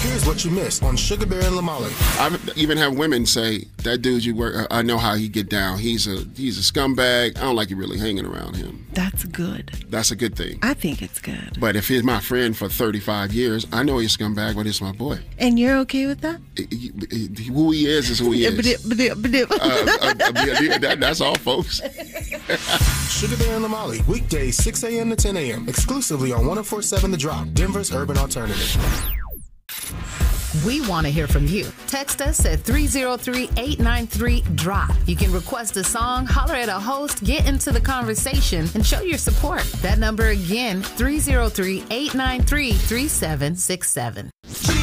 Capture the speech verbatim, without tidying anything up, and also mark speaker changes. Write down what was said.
Speaker 1: Here's what you missed on Sugar Bear and Lamali.
Speaker 2: I've even had women say, that dude you work, I know how he get down. He's a he's a scumbag. I don't like you really hanging around him.
Speaker 3: That's good.
Speaker 2: That's a good thing.
Speaker 3: I think it's good.
Speaker 2: But if he's my friend for thirty-five years, I know he's a scumbag, but he's my boy.
Speaker 3: And you're okay with that?
Speaker 2: Who he is is who he is. uh, uh, that, that's all, folks.
Speaker 1: Sugar Bear and Lamali, weekdays six a.m. to ten a.m. exclusively on one oh four point seven The Drop, Denver's urban alternative.
Speaker 4: We want to hear from you. Text us at three oh three, eight nine three, drop. You can request a song, holler at a host, get into the conversation, and show your support. That number again, three oh three, eight nine three, three seven six seven.